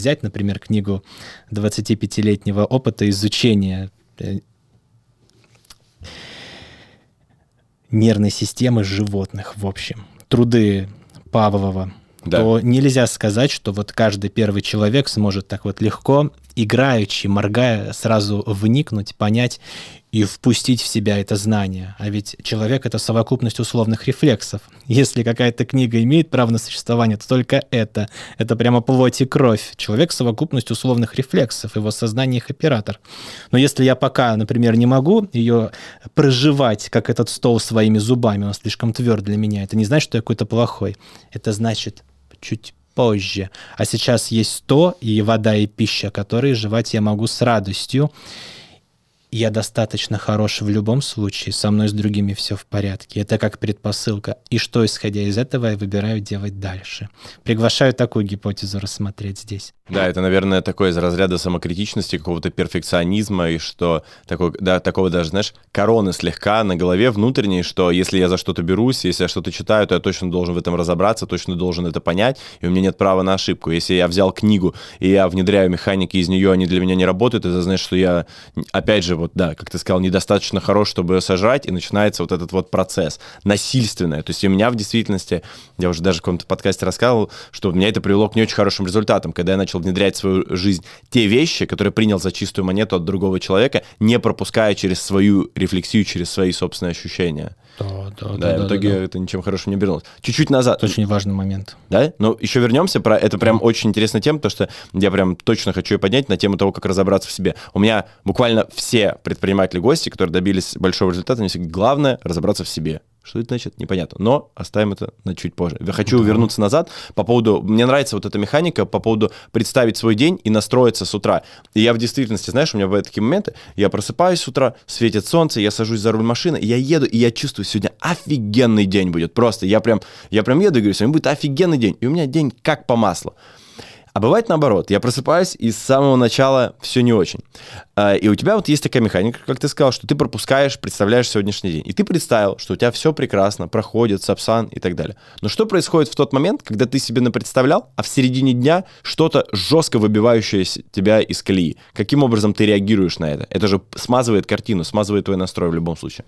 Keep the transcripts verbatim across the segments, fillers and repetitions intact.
взять, например, книгу двадцатипятилетнего опыта изучения нервной системы животных, в общем, труды Павлова, да. то нельзя сказать, что вот каждый первый человек сможет так вот легко, играючи, моргая, сразу вникнуть, понять и впустить в себя это знание. А ведь человек — это совокупность условных рефлексов. Если какая-то книга имеет право на существование, то только это. Это прямо плоть и кровь. Человек — совокупность условных рефлексов, его сознание — их оператор. Но если я пока, например, не могу ее проживать, как этот стол, своими зубами, он слишком тверд для меня, это не значит, что я какой-то плохой. Это значит чуть позже. А сейчас есть то, и вода, и пища, которые жевать я могу с радостью. Я достаточно хорош в любом случае, со мной с другими все в порядке. Это как предпосылка. И что, исходя из этого, я выбираю делать дальше. Приглашаю такую гипотезу рассмотреть здесь. Да, это, наверное, такое из разряда самокритичности, какого-то перфекционизма, и что такой, да, такого даже, знаешь, короны слегка на голове внутренней, что если я за что-то берусь, если я что-то читаю, то я точно должен в этом разобраться, точно должен это понять, и у меня нет права на ошибку. Если я взял книгу, и я внедряю механики из нее, они для меня не работают, это значит, что я, опять же, вот, да, как ты сказал, недостаточно хорош, чтобы ее сожрать, и начинается вот этот вот процесс насильственный. То есть у меня в действительности, я уже даже в каком-то подкасте рассказывал, что меня это привело к не очень хорошим результатам, когда я начал внедрять в свою жизнь те вещи, которые принял за чистую монету от другого человека, не пропуская через свою рефлексию, через свои собственные ощущения. Да, да, да, да. И в итоге да, да. это ничем хорошим не обернулось. Чуть-чуть назад. Это очень важный момент. Да? Но еще вернемся. Про... Это прям очень интересная тема, потому что я прям точно хочу ее поднять на тему того, как разобраться в себе. У меня буквально все предприниматели-гости, которые добились большого результата, они всегда главное разобраться в себе. Что это значит? Непонятно. Но оставим это на чуть позже. Я хочу да. вернуться назад по поводу... Мне нравится вот эта механика по поводу представить свой день и настроиться с утра. И я в действительности, знаешь, у меня бывают такие моменты, я просыпаюсь с утра, светит солнце, я сажусь за руль машины, я еду, и я чувствую, сегодня офигенный день будет. Просто я прям, я прям еду и говорю, сегодня будет офигенный день. И у меня день как по маслу. А бывает наоборот. Я просыпаюсь, и с самого начала все не очень. И у тебя вот есть такая механика, как ты сказал, что ты пропускаешь, представляешь сегодняшний день. И ты представил, что у тебя все прекрасно, проходит, сапсан и так далее. Но что происходит в тот момент, когда ты себе напредставлял, а в середине дня что-то жестко выбивающее тебя из колеи? Каким образом ты реагируешь на это? Это же смазывает картину, смазывает твой настрой в любом случае.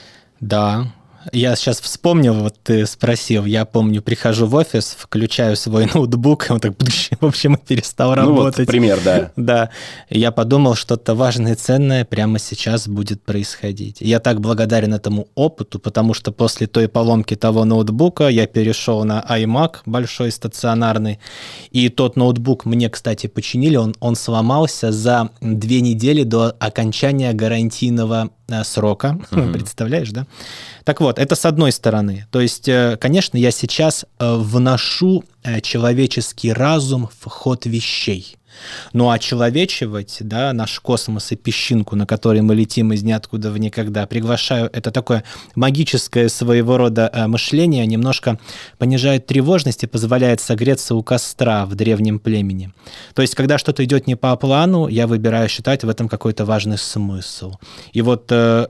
Да. Я сейчас вспомнил, вот ты спросил, я помню, прихожу в офис, включаю свой ноутбук, и он так, в общем, перестал работать. Ну вот пример, да. Да, и я подумал, что-то важное и ценное прямо сейчас будет происходить. Я так благодарен этому опыту, потому что после той поломки того ноутбука я перешел на iMac большой, стационарный, и тот ноутбук мне, кстати, починили, он, он сломался за две недели до окончания гарантийного срока, uh-huh. представляешь, да? Так вот, это с одной стороны. То есть, конечно, я сейчас вношу человеческий разум в ход вещей. Ну, а человечивать, да, наш космос и песчинку, на которой мы летим из ниоткуда в никогда, приглашаю, это такое магическое своего рода мышление, немножко понижает тревожность и позволяет согреться у костра в древнем племени. То есть, когда что-то идет не по плану, я выбираю считать в этом какой-то важный смысл. И вот э,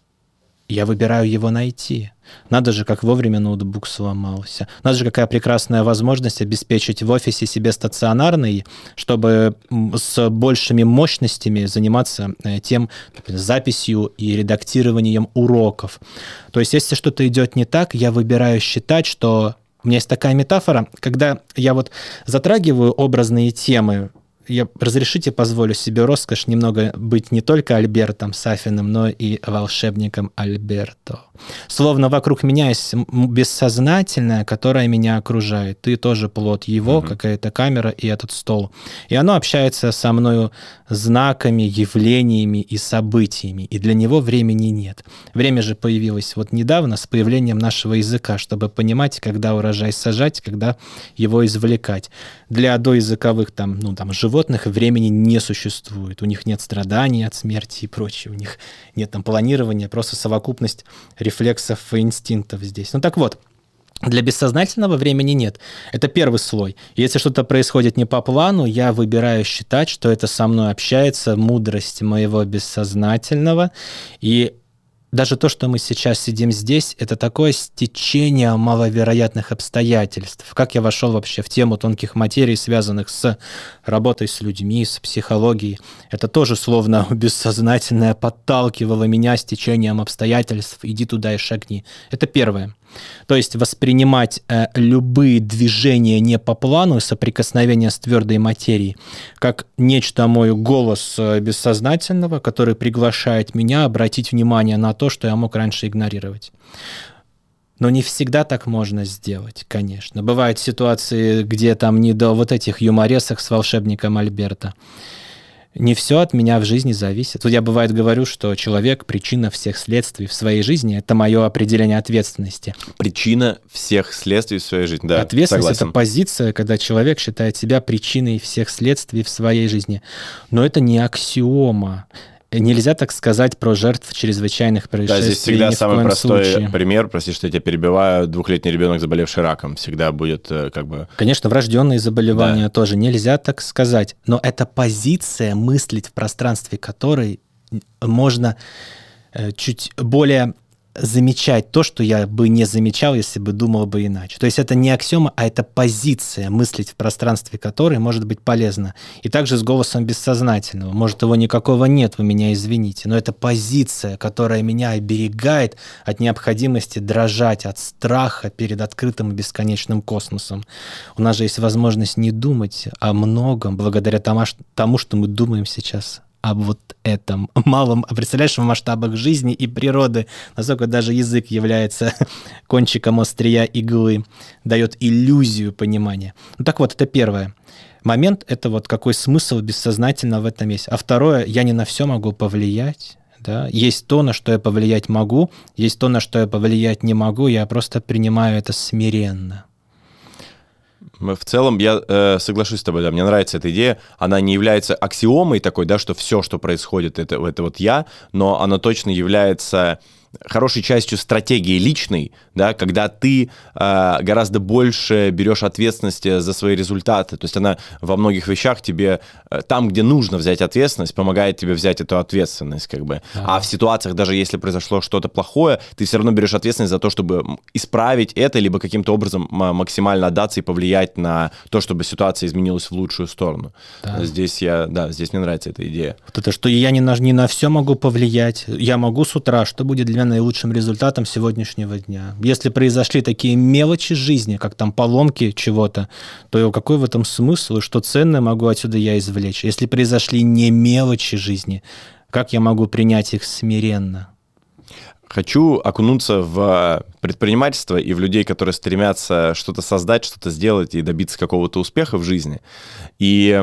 я выбираю его найти. Надо же, как вовремя ноутбук сломался. Надо же, какая прекрасная возможность обеспечить в офисе себе стационарный, чтобы с большими мощностями заниматься тем, например, записью и редактированием уроков. То есть, если что-то идет не так, я выбираю считать, что... У меня есть такая метафора, когда я вот затрагиваю образные темы, я, разрешите, позволю себе роскошь немного быть не только Альбертом Сафиным, но и волшебником Альберто. Словно вокруг меня есть бессознательное, которое меня окружает. Ты тоже плод его, mm-hmm. какая-то камера и этот стол. И оно общается со мною знаками, явлениями и событиями. И для него времени нет. Время же появилось вот недавно с появлением нашего языка, чтобы понимать, когда урожай сажать, когда его извлекать. Для доязыковых там, ну, там, животных времени не существует. У них нет страданий от смерти и прочее. У них нет там планирования, просто совокупность рефлексов и инстинктов здесь. Ну так вот, для бессознательного времени нет. Это первый слой. Если что-то происходит не по плану, я выбираю считать, что это со мной общается мудрость моего бессознательного, и даже то, что мы сейчас сидим здесь, это такое стечение маловероятных обстоятельств. Как я вошел вообще в тему тонких материй, связанных с работой с людьми, с психологией. Это тоже словно бессознательное подталкивало меня стечением обстоятельств. Иди туда и шагни. Это первое. То есть воспринимать э, любые движения не по плану, соприкосновения с твердой материей, как нечто, мой голос э, бессознательного, который приглашает меня обратить внимание на то, что я мог раньше игнорировать. Но не всегда так можно сделать, конечно. Бывают ситуации, где там не до вот этих юморесок с волшебником Альберто. Не все от меня в жизни зависит. Вот я, бывает, говорю, что человек — причина всех следствий в своей жизни. Это мое определение ответственности. Причина всех следствий в своей жизни, да, ответственность — согласен. это позиция, когда человек считает себя причиной всех следствий в своей жизни. Но это не аксиома. Нельзя так сказать про жертв чрезвычайных происшествий. Да, здесь всегда самый простой случае. пример, прости, что я тебя перебиваю, двухлетний ребенок, заболевший раком, всегда будет как бы... Конечно, врожденные заболевания да. тоже, нельзя так сказать, но это позиция, мыслить в пространстве которой можно чуть более замечать то, что я бы не замечал, если бы думал бы иначе. То есть это не аксиома, а это позиция, мыслить в пространстве которой может быть полезна. И также с голосом бессознательного. Может, его никакого нет, вы меня извините, но это позиция, которая меня оберегает от необходимости дрожать от страха перед открытым и бесконечным космосом. У нас же есть возможность не думать о многом, благодаря тому, что мы думаем сейчас об вот этом малом, представляешь, в масштабах жизни и природы, насколько даже язык является кончиком острия иглы, дает иллюзию понимания. Ну так вот, это первое. Момент — это вот какой смысл бессознательно в этом есть. А второе, я не на все могу повлиять. Да? Есть то, на что я повлиять могу, есть то, на что я повлиять не могу, я просто принимаю это смиренно. В целом, я э, соглашусь с тобой, да, мне нравится эта идея, она не является аксиомой такой, да, что все, что происходит, это, это вот я, но она точно является хорошей частью стратегии личной, да, когда ты э, гораздо больше берешь ответственности за свои результаты. То есть она во многих вещах тебе, э, там, где нужно взять ответственность, помогает тебе взять эту ответственность, как бы. А, а в ситуациях, даже если произошло что-то плохое, ты все равно берешь ответственность за то, чтобы исправить это, либо каким-то образом максимально отдаться и повлиять на то, чтобы ситуация изменилась в лучшую сторону. Да. Здесь я, да, здесь мне нравится эта идея. Вот это, что я не на, не на все могу повлиять, я могу с утра, что будет для меня наилучшим результатом сегодняшнего дня. Если произошли такие мелочи жизни, как там поломки чего-то, то какой в этом смысл, и что ценное могу отсюда я извлечь? Если произошли не мелочи жизни, как я могу принять их смиренно? Хочу окунуться в предпринимательство и в людей, которые стремятся что-то создать, что-то сделать и добиться какого-то успеха в жизни. И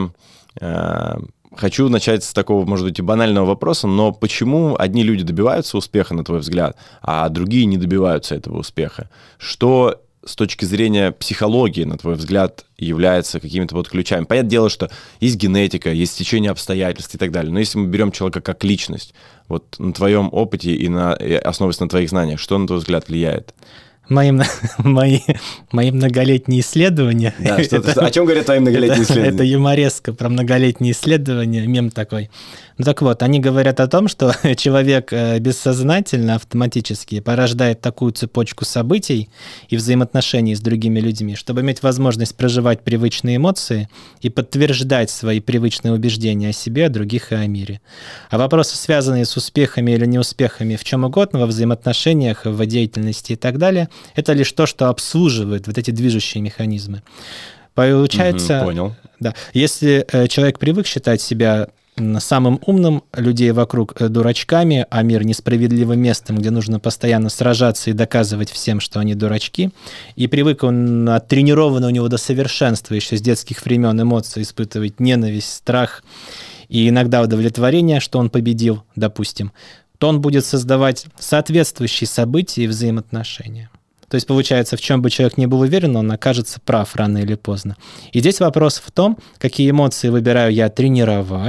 э, хочу начать с такого, может быть, банального вопроса, но почему одни люди добиваются успеха, на твой взгляд, а другие не добиваются этого успеха? Что с точки зрения психологии, на твой взгляд, является какими-то вот ключами? Понятное дело, что есть генетика, есть течение обстоятельств и так далее, но если мы берем человека как личность, вот на твоем опыте и, на, и основываясь на твоих знаниях, что, на твой взгляд, влияет? Мои, мои, мои многолетние исследования. Да, что это, о чем говорят твои многолетние это, исследования? Это юмореска про многолетние исследования, мем такой. Ну так вот, они говорят о том, что человек бессознательно, автоматически порождает такую цепочку событий и взаимоотношений с другими людьми, чтобы иметь возможность проживать привычные эмоции и подтверждать свои привычные убеждения о себе, о других и о мире. А вопросы, связанные с успехами или неуспехами в чем угодно, во взаимоотношениях, в деятельности и так далее, это лишь то, что обслуживает вот эти движущие механизмы. Получается, угу, понял. Да, если человек привык считать себя самым умным, людей вокруг дурачками, а мир несправедливым местом, где нужно постоянно сражаться и доказывать всем, что они дурачки, и привык он, оттренирован у него до совершенства еще с детских времен эмоции испытывать ненависть, страх и иногда удовлетворение, что он победил, допустим, то он будет создавать соответствующие события и взаимоотношения. То есть, получается, в чем бы человек ни был уверен, он окажется прав рано или поздно. И здесь вопрос в том, какие эмоции выбираю я тренировать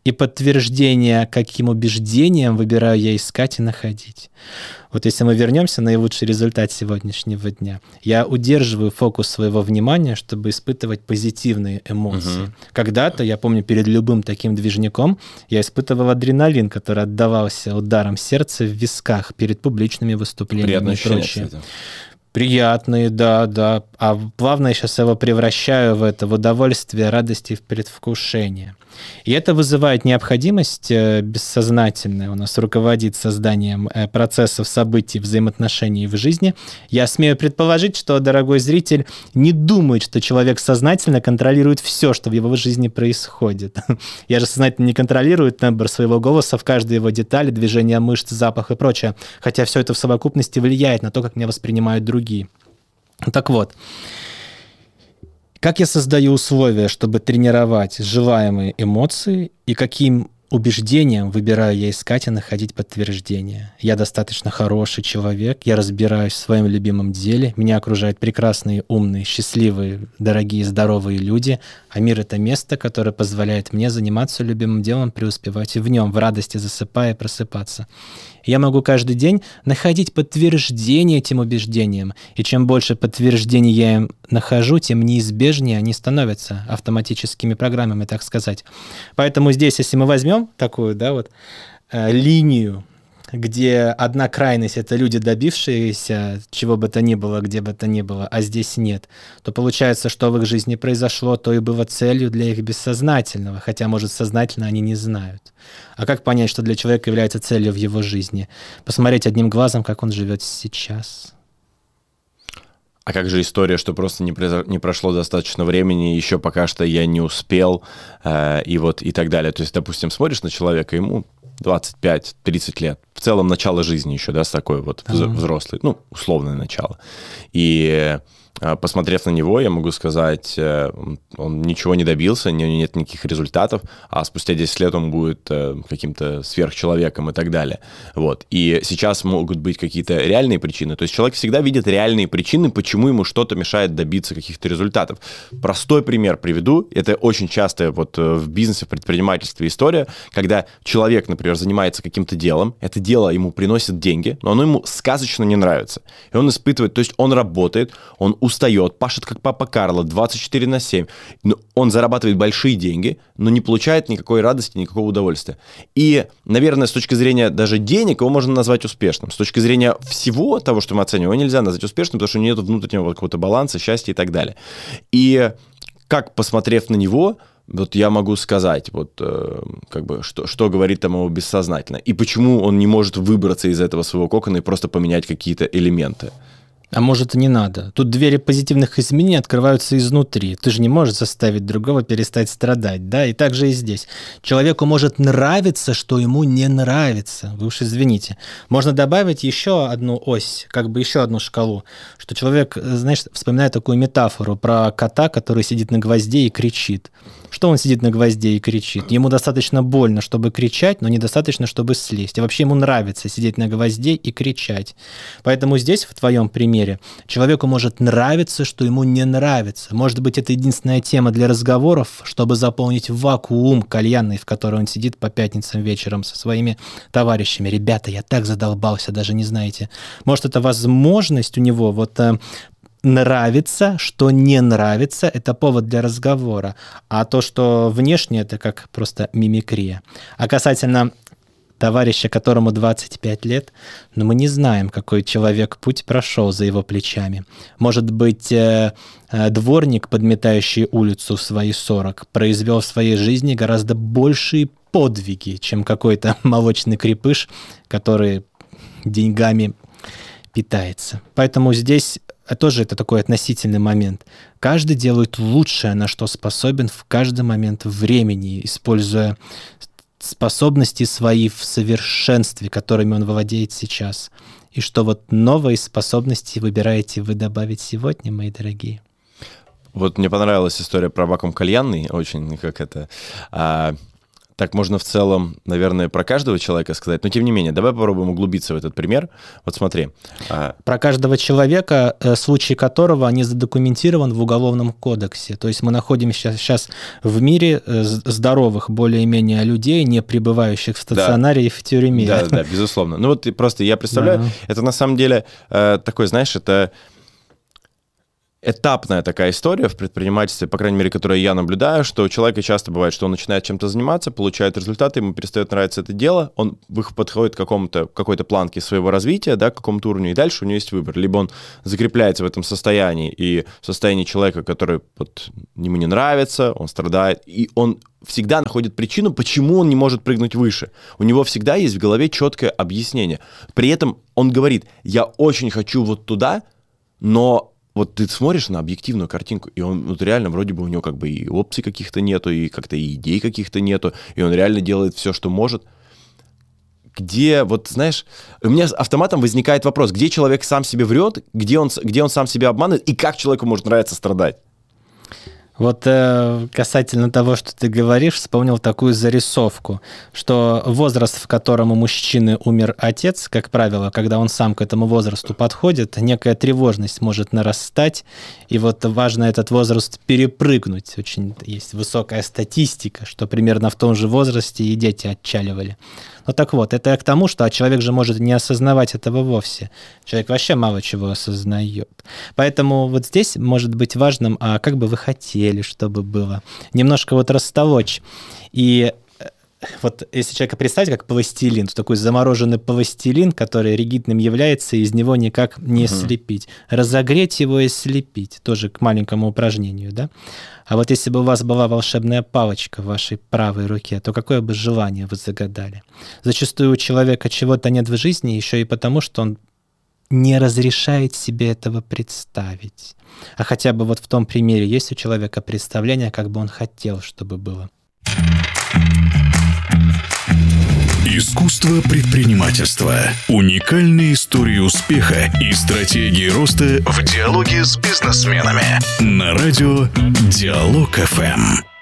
И подтверждение, каким убеждением выбираю я искать и находить. Вот если мы вернемся на наилучший результат сегодняшнего дня, я удерживаю фокус своего внимания, чтобы испытывать позитивные эмоции. Угу. Когда-то, я помню, перед любым таким движником я испытывал адреналин, который отдавался ударом сердца в висках перед публичными выступлениями. Приятное и ощущение, прочее. кстати. Приятные, да, да. А плавно я сейчас его превращаю в это, в удовольствие, радость и в предвкушение. И это вызывает необходимость бессознательная у нас руководить созданием процессов, событий, взаимоотношений в жизни. Я смею предположить, что, дорогой зритель, не думает, что человек сознательно контролирует все, что в его жизни происходит. Я же сознательно не контролирую тембр своего голоса в каждой его детали, движение мышц, запах и прочее. Хотя все это в совокупности влияет на то, как меня воспринимают другие. Так вот. Как я создаю условия, чтобы тренировать желаемые эмоции, и каким убеждением выбираю я искать и находить подтверждение? Я достаточно хороший человек, я разбираюсь в своем любимом деле, меня окружают прекрасные, умные, счастливые, дорогие, здоровые люди, а мир — это место, которое позволяет мне заниматься любимым делом, преуспевать и в нем, в радости засыпая и просыпаться. Я могу каждый день находить подтверждение этим убеждениям, и чем больше подтверждений я им нахожу, тем неизбежнее они становятся автоматическими программами, так сказать. Поэтому здесь, если мы возьмем такую, да, вот, э, линию, где одна крайность — это люди, добившиеся чего бы то ни было, где бы то ни было, а здесь нет, то получается, что в их жизни произошло, то и было целью для их бессознательного, хотя, может, сознательно они не знают. А как понять, что для человека является целью в его жизни? Посмотреть одним глазом, как он живет сейчас. А как же история, что просто не, произо... не прошло достаточно времени, еще пока что я не успел, э, и вот и так далее. То есть, допустим, смотришь на человека, ему двадцать пять тридцать лет, в целом начало жизни еще, да, с такой вот uh-huh. взрослый, ну, условное начало. И посмотрев на него, я могу сказать, он ничего не добился, у него нет никаких результатов, а спустя десять лет он будет каким-то сверхчеловеком и так далее. Вот. И сейчас могут быть какие-то реальные причины. То есть человек всегда видит реальные причины, почему ему что-то мешает добиться каких-то результатов. Простой пример приведу. Это очень часто вот в бизнесе, в предпринимательстве история, когда человек, например, занимается каким-то делом, это дело ему приносит деньги, но оно ему сказочно не нравится. И он испытывает, то есть он работает, он устает, пашет как папа Карло двадцать четыре на семь. Он зарабатывает большие деньги, но не получает никакой радости, никакого удовольствия. И, наверное, с точки зрения даже денег его можно назвать успешным. С точки зрения всего того, что мы оцениваем, его нельзя назвать успешным, потому что нет внутреннего какого-то баланса, счастья и так далее. И как, посмотрев на него, вот я могу сказать, вот э, как бы, что, что говорит там его бессознательно, и почему он не может выбраться из этого своего кокона и просто поменять какие-то элементы. А может, и не надо. Тут двери позитивных изменений открываются изнутри. Ты же не можешь заставить другого перестать страдать, да? И так же и здесь. Человеку может нравиться, что ему не нравится. Вы уж извините. Можно добавить еще одну ось, как бы еще одну шкалу, что человек, знаешь, вспоминает такую метафору про кота, который сидит на гвозде и кричит. Что он сидит на гвозде и кричит? Ему достаточно больно, чтобы кричать, но недостаточно, чтобы слезть. И вообще ему нравится сидеть на гвозде и кричать. Поэтому здесь, в твоем примере, человеку может нравиться, что ему не нравится. Может быть, это единственная тема для разговоров, чтобы заполнить вакуум кальянной, в которой он сидит по пятницам вечером со своими товарищами. Ребята, я так задолбался, даже не знаете. Может, это возможность у него вот... нравится, что не нравится, это повод для разговора. А то, что внешне, это как просто мимикрия. А касательно товарища, которому двадцать пять лет, но мы не знаем, какой человек путь прошел за его плечами. Может быть, э, э, дворник, подметающий улицу в свои сорок, произвел в своей жизни гораздо большие подвиги, чем какой-то молочный крепыш, который деньгами питается. Поэтому здесь тоже это такой относительный момент. Каждый делает лучшее, на что способен в каждый момент времени, используя способности свои в совершенстве, которыми он владеет сейчас. И что вот новые способности выбираете вы добавить сегодня, мои дорогие? Вот мне понравилась история про вакуум кальянный, очень как это... А... так можно в целом, наверное, про каждого человека сказать, но тем не менее, давай попробуем углубиться в этот пример. Вот смотри. Про каждого человека, случай которого не задокументирован в Уголовном кодексе. То есть мы находимся сейчас в мире здоровых более-менее людей, не пребывающих в стационаре да. и в тюрьме. Да, да, безусловно. Ну вот просто я представляю, да. это на самом деле такой, знаешь, это... этапная такая история в предпринимательстве, по крайней мере, которую я наблюдаю, что у человека часто бывает, что он начинает чем-то заниматься, получает результаты, ему перестает нравиться это дело, он подходит к какому-то, какой-то планке своего развития, да, к какому-то уровню, и дальше у него есть выбор. Либо он закрепляется в этом состоянии, и в состоянии человека, который вот, ему не нравится, он страдает, и он всегда находит причину, почему он не может прыгнуть выше. У него всегда есть в голове четкое объяснение. При этом он говорит, я очень хочу вот туда, но... Вот ты смотришь на объективную картинку, и он вот реально вроде бы у него как бы и опций каких-то нету, и как-то и идей каких-то нету, и он реально делает все, что может. Где, вот знаешь, у меня автоматом возникает вопрос, где человек сам себе врет, где он, где он сам себя обманывает, и как человеку может нравиться страдать? Вот э, касательно того, что ты говоришь, вспомнил такую зарисовку, что возраст, в котором у мужчины умер отец, как правило, когда он сам к этому возрасту подходит, некая тревожность может нарастать, и вот важно этот возраст перепрыгнуть. Очень есть высокая статистика, что примерно в том же возрасте и дети отчаливали. Ну так вот, это к тому, что человек же может не осознавать этого вовсе. Человек вообще мало чего осознает. Поэтому вот здесь может быть важным, а как бы вы хотели, чтобы было. Немножко вот растолочь. И вот если человека представить как пластилин, то такой замороженный пластилин, который ригидным является, из него никак не угу. слепить. Разогреть его и слепить. Тоже к маленькому упражнению, да? А вот если бы у вас была волшебная палочка в вашей правой руке, то какое бы желание вы загадали? Зачастую у человека чего-то нет в жизни еще и потому, что он не разрешает себе этого представить. А хотя бы вот в том примере есть у человека представление, как бы он хотел, чтобы было. Искусство предпринимательства. Уникальные истории успеха и стратегии роста в диалоге с бизнесменами. На радио Диалог эф эм.